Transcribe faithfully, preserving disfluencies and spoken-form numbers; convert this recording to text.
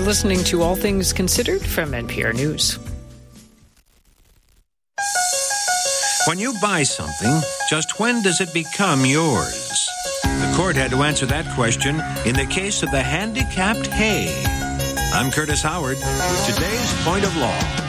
listening to All Things Considered from N P R News. When you buy something, just when does it become yours? The court had to answer that question in the case of the handicapped hay. I'm Curtis Howard with today's Point of Law.